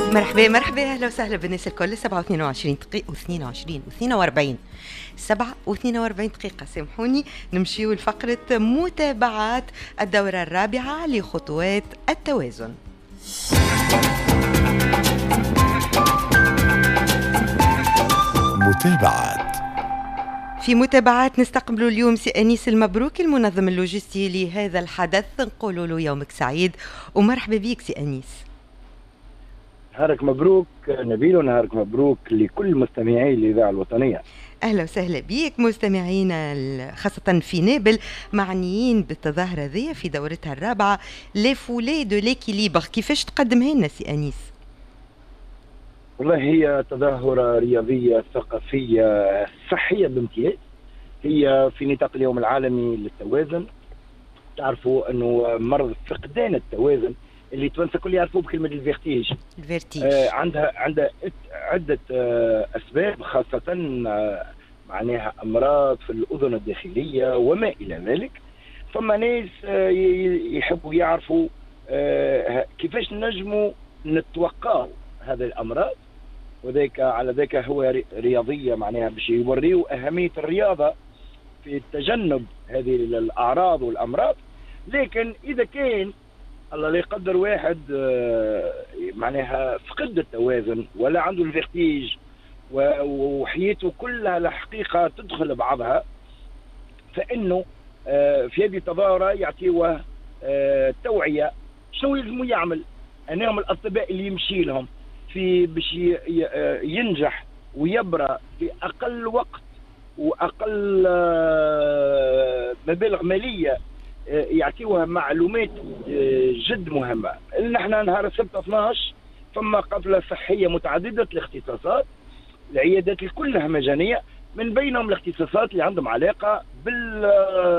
مرحبا مرحبا، اهلا وسهلا بالناس الكل. 7:22 دقيقة و22 و42 7:42 دقيقة. سامحوني نمشيو لفقرة متابعات الدورة الرابعة لخطوات التوازن. متابعات. في متابعات نستقبل اليوم سي أنيس المبروك، المنظم اللوجستي لهذا الحدث. نقول له يومك سعيد ومرحبا بيك سي أنيس. نهارك مبروك نبيل، ونهارك مبروك لكل مستمعي الإذاعة الوطنية. أهلا وسهلا بيك. مستمعينا خاصة في نابل معنيين بالتظاهرة ذي في دورتها الرابعة لي فولي دو ليكيليبر، كيفاش تقدمها لنا سي أنيس؟ والله هي تظاهرة رياضية ثقافية صحية بامتياز، هي في نطاق اليوم العالمي للتوازن. تعرفوا أنه مرض فقدان التوازن اللي توانسة كل يعرفوه بكلمة الفيرتيج. عندها عدة أسباب، خاصة معناها أمراض في الأذن الداخلية وما إلى ذلك. ثم ناس يحبوا يعرفوا كيفاش نجموا نتوقعوا هذه الأمراض، وذاك على ذاك هو رياضية معناها باش يوريوا أهمية الرياضة في تجنب هذه الأعراض والأمراض. لكن إذا كان الله لا يقدر واحد معناها فقد التوازن ولا عنده الفيرتيج وحياته كلها الحقيقة تدخل بعضها، فإنه في هذه التظاهرة يعطيوه توعية شنو يلزموا يعمل. أنهم الأطباء اللي يمشي لهم في باش ينجح ويبرى في أقل وقت وأقل مبالغ مالية، يعطيوها معلومات جد مهمة. نحن نهار السبت 12 ثم قافلة صحية متعددة الاختصاصات، العيادات كلها مجانية، من بينهم الاختصاصات اللي عندهم علاقة بال